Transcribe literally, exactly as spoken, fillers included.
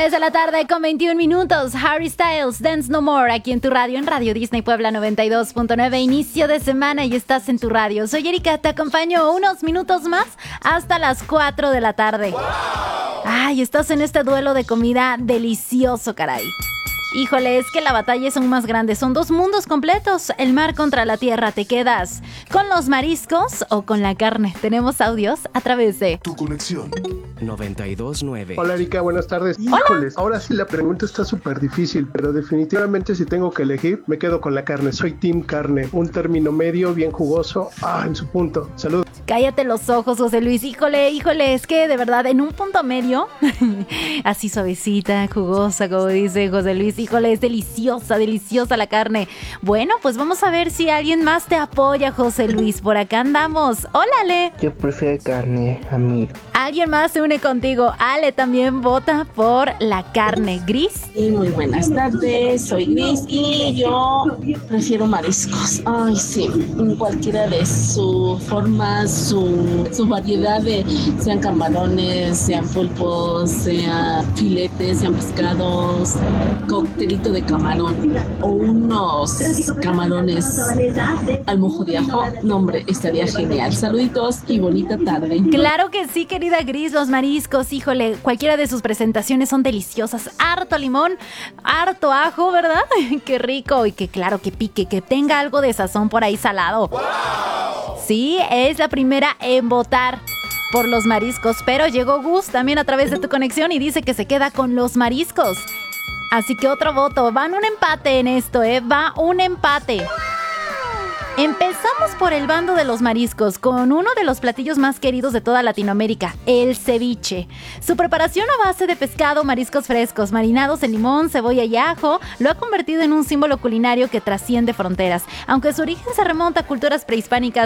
tres de la tarde con veintiún minutos. Harry Styles, Dance No More, aquí en tu radio, en Radio Disney Puebla noventa y dos punto nueve. Inicio de semana y estás en tu radio. Soy Erika, te acompaño unos minutos más hasta las cuatro de la tarde. ¡Wow! Ay, estás en este duelo de comida delicioso, caray. Híjole, es que la batalla es aún más grande. Son dos mundos completos. El mar contra la tierra. ¿Te quedas con los mariscos o con la carne? Tenemos audios a través de Tu Conexión noventa y dos punto nueve. Hola Erika, buenas tardes. Hola. Híjoles, ahora sí la pregunta está súper difícil, pero definitivamente si tengo que elegir, me quedo con la carne. Soy team carne, un término medio, bien jugoso, ah, en su punto. Salud. Cállate los ojos, José Luis. Híjole, híjole, es que de verdad en un punto medio, así suavecita, jugosa, como dice José Luis. Híjole, es deliciosa, deliciosa la carne. Bueno, pues vamos a ver si alguien más te apoya, José Luis. Por acá andamos. Hola, Ale. Yo prefiero carne, amigo. Alguien más se une contigo. Ale también vota por la carne. Gris. Y muy buenas tardes, soy Gris y yo prefiero mariscos. Ay, sí, en cualquiera de sus formas, su, su variedad de, sean camarones, sean pulpos, sean filetes, sean pescados, coctelito de camarón o unos camarones al mojo de ajo. No, hombre, estaría genial. Saluditos y bonita tarde. Claro que sí, querida Gris, los mariscos, híjole, cualquiera de sus presentaciones son deliciosas. Harto limón, harto ajo, ¿verdad? Qué rico y que claro que pique, que tenga algo de sazón por ahí salado. ¡Wow! Sí, es la primera en votar por los mariscos, pero llegó Gus también a través de Tu Conexión y dice que se queda con los mariscos. Así que otro voto, van un empate en esto, ¿eh? Va un empate. Empezamos por el bando de los mariscos con uno de los platillos más queridos de toda Latinoamérica, el ceviche. Su preparación a base de pescado, mariscos frescos, marinados en limón, cebolla y ajo, lo ha convertido en un símbolo culinario que trasciende fronteras. Aunque su origen se remonta a culturas prehispánicas,